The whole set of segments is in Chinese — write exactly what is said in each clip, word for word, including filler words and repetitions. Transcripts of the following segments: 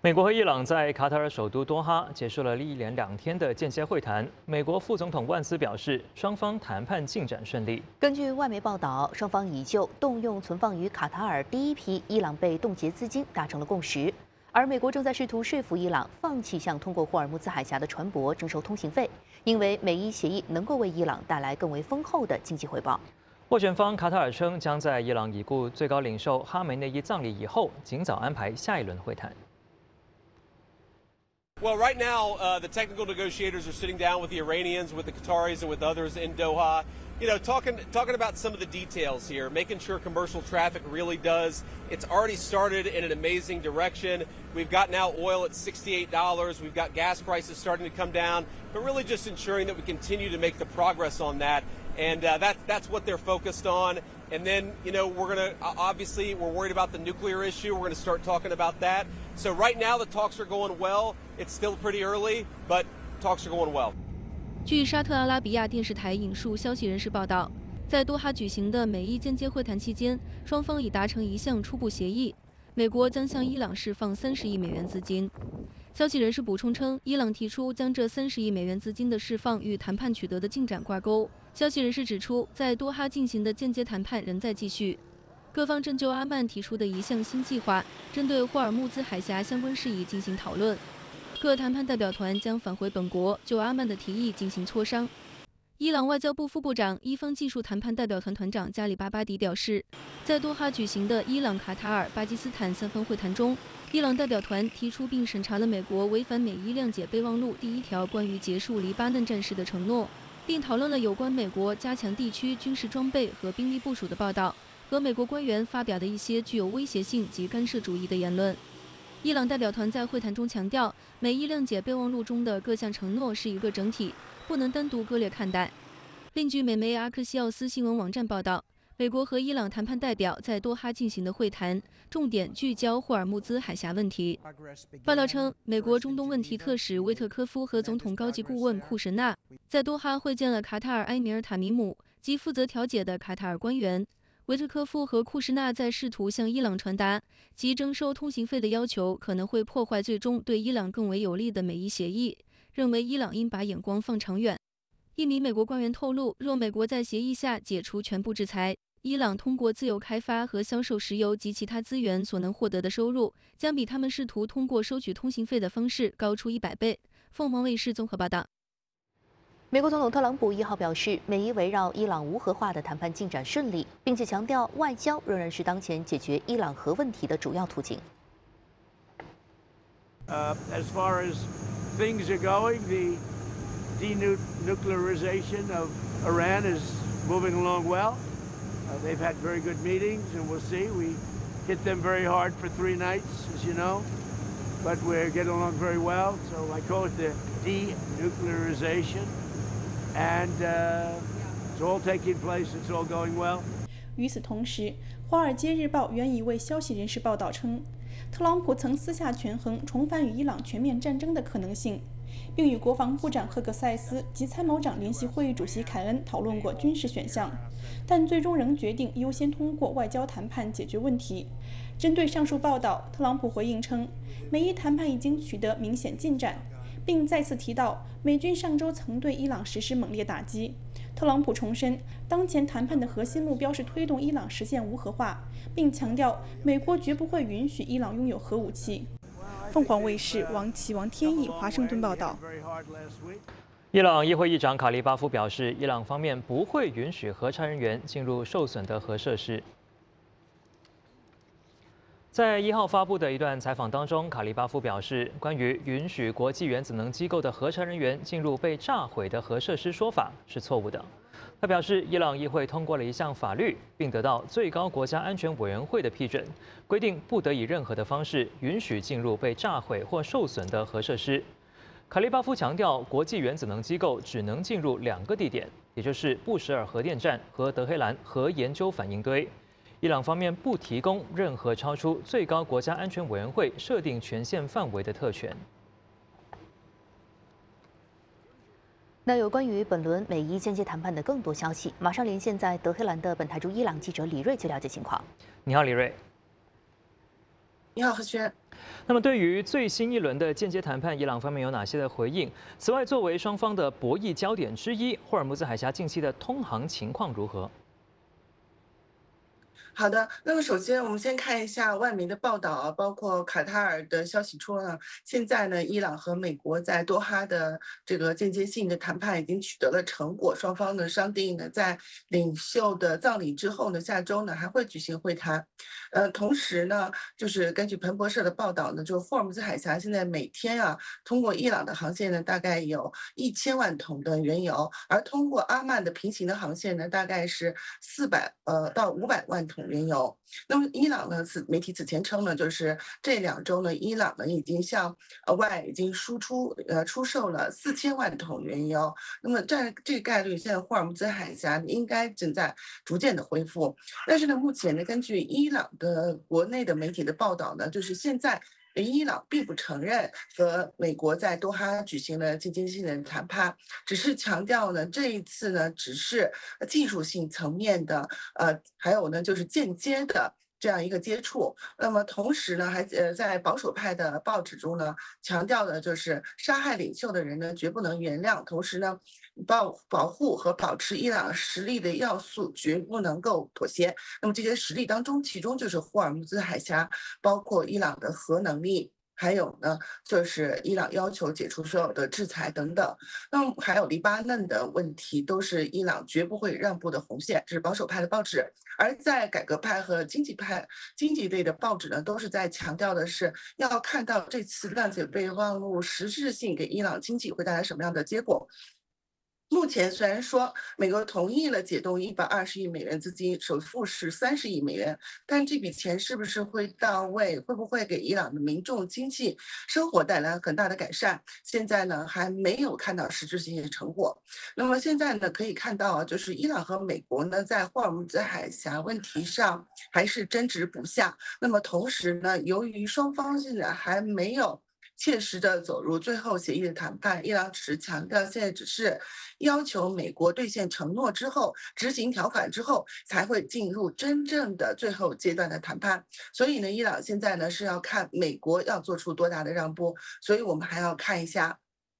美国和伊朗在卡塔尔首都多哈结束了一连两天的间接会谈。美国副总统万斯表示，双方谈判进展顺利。 根据外媒报道，双方已就动用存放于卡塔尔第一批伊朗被冻结资金达成了共识，而美国正在试图说服伊朗放弃向通过霍尔木兹海峡的船舶征收通行费，因为美伊协议能够为伊朗带来更为丰厚的经济回报。 斡旋方卡塔尔称，将在伊朗已故最高领袖哈梅内伊葬礼以后，尽早安排下一轮会谈。 Well, right now, uh, the technical negotiators are sitting down with the Iranians, with the Qataris, and with others in Doha. You know, talking talking about some of the details here, making sure commercial traffic really does. It's already started in an amazing direction. We've got now oil at sixty-eight dollars. We've got gas prices starting to come down, but really just ensuring that we continue to make the progress on that. And uh, that, that's what they're focused on. And then, you know, we're going to, obviously, we're worried about the nuclear issue. We're going to start talking about that. So right now, the talks are going well. It's still pretty early, but talks are going well. 据沙特阿拉比亚电视台引述消息人士报道，在多哈举行的美伊间接会谈期间，双方已达成一项初步协议，美国将向伊朗释放三十亿美元资金。消息人士补充称，伊朗提出将这三十亿美元资金的释放与谈判取得的进展挂钩。消息人士指出，在多哈进行的间接谈判仍在继续，各方正就阿曼提出的一项新计划，针对霍尔木兹海峡相关事宜进行讨论。各谈判代表团将返回本国，就阿曼的提议进行磋商。伊朗外交部副部长、伊方技术谈判代表团团长加里巴巴迪表示，在多哈举行的伊朗、卡塔尔、巴基斯坦三方会谈中，伊朗代表团提出并审查了美国违反美伊谅解备忘录第一条关于结束黎巴嫩战事的承诺，并讨论了有关美国加强地区军事装备和兵力部署的报道和美国官员发表的一些具有威胁性及干涉主义的言论。伊朗代表团在会谈中强调，美伊谅解备忘录中的各项承诺是一个整体，不能单独割裂看待。另据美媒阿克西奥斯新闻网站报道，美国和伊朗谈判代表在多哈进行的会谈，重点聚焦霍尔木兹海峡问题。报道称，美国中东问题特使威特科夫和总统高级顾问库什纳在多哈会见了卡塔尔埃米尔塔米姆及负责调解的卡塔尔官员。维特科夫和库什纳在试图向伊朗传达，其征收通行费的要求可能会破坏最终对伊朗更为有利的美伊协议，认为伊朗应把眼光放长远。一名美国官员透露，若美国在协议下解除全部制裁，伊朗通过自由开发和销售石油及其他资源所能获得的收入，将比他们试图通过收取通行费的方式高出一百倍。凤凰卫视综合报道。 美国总统特朗普一号表示，美伊围绕伊朗无核化的谈判进展顺利，并且强调外交仍然是当前解决伊朗核问题的主要途径。 Uh, as far as things are going, the denuclearization of Iran is moving along well. Uh, they've had very good meetings, and we'll see. We hit them very hard for three nights, as you know, but we're getting along very well. So I call it the denuclearization. And uh, it's all taking place. It's all going well. 与此同时，《华尔街日报》援一位消息人士报道称，特朗普曾私下权衡重返与伊朗全面战争的可能性，并与国防部长赫克塞斯及参谋长联席会议主席凯恩讨论过军事选项，但最终仍决定优先通过外交谈判解决问题。针对上述报道，特朗普回应称，美伊谈判已经取得明显进展，并再次提到美军上周曾对伊朗实施猛烈打击。特朗普重申，当前谈判的核心目标是推动伊朗实现无核化，并强调美国绝不会允许伊朗拥有核武器。凤凰卫视王琦、王天意华盛顿报道。 伊朗议会议长卡利巴夫表示，伊朗方面不会允许核查人员进入受损的核设施。在一号发布的一段采访当中，卡利巴夫表示，关于允许国际原子能机构的核查人员进入被炸毁的核设施说法是错误的。他表示，伊朗议会通过了一项法律，并得到最高国家安全委员会的批准，规定不得以任何的方式允许进入被炸毁或受损的核设施。卡利巴夫强调，国际原子能机构只能进入两个地点，也就是布什尔核电站和德黑兰核研究反应堆。伊朗方面不提供任何超出最高国家安全委员会设定权限范围的特权。 那有关于本轮美伊间接谈判的更多消息，马上连线在德黑兰的本台驻伊朗记者李锐去了解情况。 你好，李锐。 你好，何轩。 那么，对于最新一轮的间接谈判，伊朗方面有哪些的回应？此外，作为双方的博弈焦点之一，霍尔木兹海峡近期的通航情况如何？ 好的，那么首先我们先看一下外媒的报道啊，包括卡塔尔的消息说呢，现在呢，伊朗和美国在多哈的这个间接性的谈判已经取得了成果，双方呢商定呢，在领袖的葬礼之后呢，下周呢还会举行会谈。呃，同时呢，就是根据彭博社的报道呢，就霍尔木兹海峡现在每天啊，通过伊朗的航线呢，大概有一千万桶的原油，而通过阿曼的平行的航线呢，大概是四百呃到五百万桶原油。那么伊朗呢，此媒体此前称呢，就是这两周呢，伊朗呢已经向呃外已经输出呃出售了四千万桶原油。那么这这个概率，现在霍尔木兹海峡应该正在逐渐的恢复。但是呢，目前呢，根据伊朗的国内的媒体的报道呢，就是现在伊朗并不承认和美国在多哈举行了间接性的谈判，只是强调呢，这一次呢只是技术性层面的，呃，还有呢就是间接的这样一个接触。那么同时呢，还呃在保守派的报纸中呢，强调的就是杀害领袖的人呢绝不能原谅，同时呢，保保护和保持伊朗实力的要素绝不能够妥协。那么这些实力当中，其中就是霍尔木兹海峡，包括伊朗的核能力。还有呢，就是伊朗要求解除所有的制裁等等。那么还有黎巴嫩的问题，都是伊朗绝不会让步的红线，这是保守派的报纸。而在改革派和经济派、经济类的报纸呢，都是在强调的是要看到这次谅解备忘录实质性给伊朗经济会带来什么样的结果。目前虽然说美国同意了解冻一百二十亿美元资金，首付是三十亿美元，但这笔钱是不是会到位，会不会给伊朗的民众经济生活带来很大的改善，现在呢还没有看到实质性的成果。那么现在呢可以看到啊，就是伊朗和美国呢在霍尔木兹海峡问题上还是争执不下。那么同时呢，由于双方现在还没有切实的走入最后协议的谈判，伊朗只是强调现在只是要求美国兑现承诺之后，执行条款之后，才会进入真正的最后阶段的谈判。所以呢，伊朗现在呢是要看美国要做出多大的让步，所以我们还要看一下。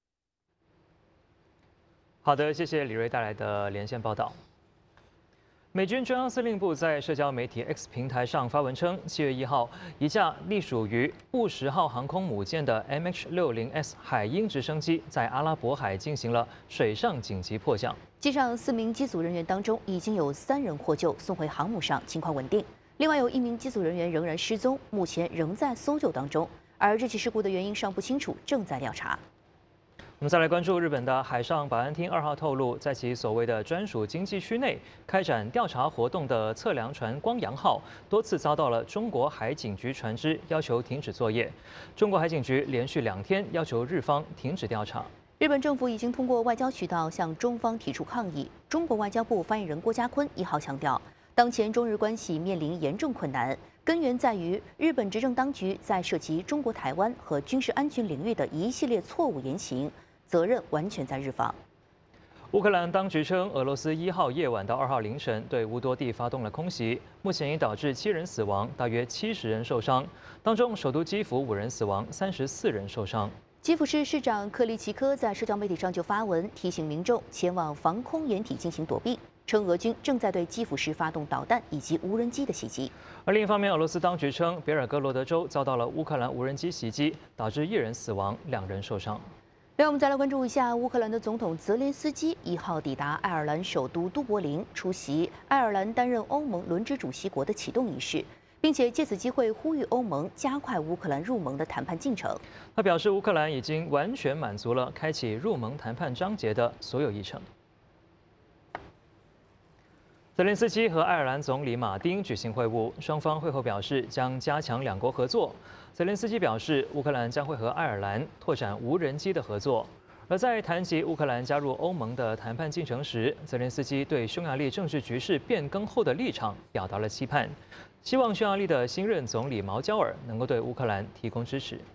好的，谢谢李瑞带来的连线报道。美军中央司令部在社交媒体 X 平台上发文称，七月一号，一架隶属于布什号航空母舰的 M H 六十 S 海鹰直升机在阿拉伯海进行了水上紧急迫降。 机上四名机组人员当中，已经有三人获救，送回航母上，情况稳定。另外有一名机组人员仍然失踪，目前仍在搜救当中。而这起事故的原因尚不清楚，正在调查。 我们再来关注日本的海上保安厅二号透露，在其所谓的专属经济区内开展调查活动的测量船光阳号，多次遭到了中国海警局船只要求停止作业。中国海警局连续两天要求日方停止调查。 日本政府已经通过外交渠道向中方提出抗议。中国外交部发言人郭家坤一号强调，当前中日关系面临严重困难，根源在于日本执政当局在涉及中国台湾和军事安全领域的一系列错误言行。责任完全在日方。 乌克兰当局称，俄罗斯一号夜晚到二号凌晨对乌多地发动了空袭，目前已导致七人死亡，大约七十人受伤，当中首都基辅五人死亡，三十四人受伤。 基辅市市长克利奇科在社交媒体上就发文提醒民众前往防空掩体进行躲避，称俄军正在对基辅市发动导弹以及无人机的袭击。 而另一方面，俄罗斯当局称，别尔哥罗德州遭到了乌克兰无人机袭击，导致一人死亡，两人受伤。 让我们再来关注一下乌克兰的总统泽连斯基一号抵达爱尔兰首都都柏林，出席爱尔兰担任欧盟轮值主席国的启动仪式，并且借此机会呼吁欧盟加快乌克兰入盟的谈判进程。 他表示，乌克兰已经完全满足了开启入盟谈判章节的所有议程。泽连斯基和爱尔兰总理马丁举行会晤，双方会后表示将加强两国合作。泽连斯基表示，乌克兰将会和爱尔兰拓展无人机的合作。而在谈及乌克兰加入欧盟的谈判进程时，泽连斯基对匈牙利政治局势变更后的立场表达了期盼，希望匈牙利的新任总理毛焦尔能够对乌克兰提供支持。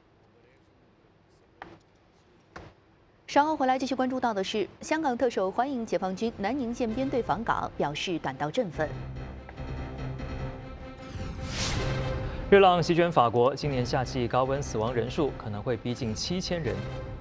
稍后回来继续关注到的是，香港特首欢迎解放军南宁舰编队访港，表示感到振奋。 热浪席卷法国，今年夏季高温死亡人数可能会逼近七千人。